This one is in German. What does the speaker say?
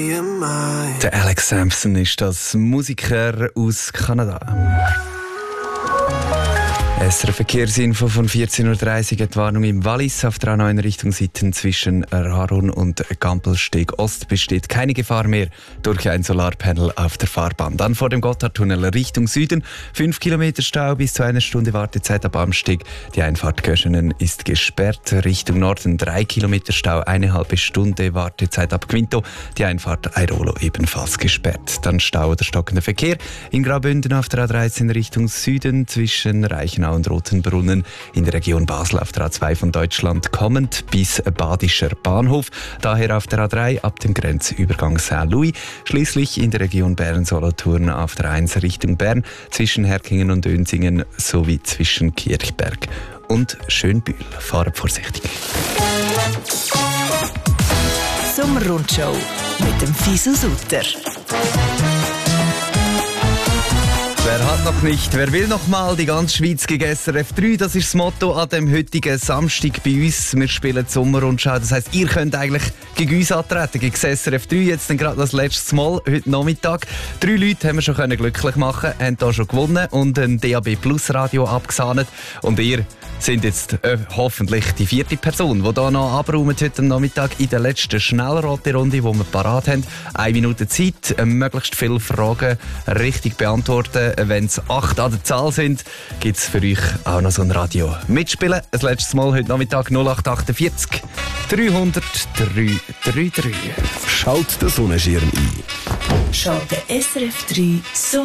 Der Alex Sampson ist das, Musiker aus Kanada. SRF Verkehrsinfo von 14.30 Uhr. Die Warnung im Wallis auf der A9 Richtung Sitten zwischen Raron und Gampelsteg Ost besteht keine Gefahr mehr durch ein Solarpanel auf der Fahrbahn. Dann vor dem Gotthardtunnel Richtung Süden 5 Kilometer Stau bis zu einer Stunde Wartezeit ab Amsteg. Die Einfahrt Göschenen ist gesperrt. Richtung Norden 3 Kilometer Stau, eine halbe Stunde Wartezeit ab Quinto. Die Einfahrt Airolo ebenfalls gesperrt. Dann Stau oder stockender Verkehr in Graubünden auf der A13 Richtung Süden zwischen Reichenau und Rotenbrunnen, in der Region Basel auf der A2 von Deutschland kommend bis Badischer Bahnhof, daher auf der A3 ab dem Grenzübergang Saint-Louis, schließlich in der Region Bern-Solothurn auf der 1 Richtung Bern zwischen Herkingen und Önsingen sowie zwischen Kirchberg und Schönbühl. Fahrt vorsichtig. Sommerrundschau mit dem Fisu Sutter. Wer hat noch nicht, wer will noch mal, die ganze Schweiz gegen SRF 3, das ist das Motto an dem heutigen Samstag bei uns. Wir spielen die Sommerrundschau, das heisst, ihr könnt eigentlich gegen uns antreten, gegen SRF 3, jetzt dann gerade das letzte Mal, heute Nachmittag. 3 Leute haben wir schon glücklich machen können, haben hier schon gewonnen und ein DAB Plus Radio abgesahnet. Und ihr sind jetzt hoffentlich die 4. Person, die hier noch abräumt heute Nachmittag in der letzten Schnellraterunde, die wir parat haben. 1 Minute Zeit, möglichst viele Fragen richtig beantworten. Wenn es 8 an der Zahl sind, gibt es für euch auch noch so ein Radio. Mitspielen, das letzte Mal heute Nachmittag 0848 300 333. Schalt den Sonnenschirm ein. Schalte SRF 3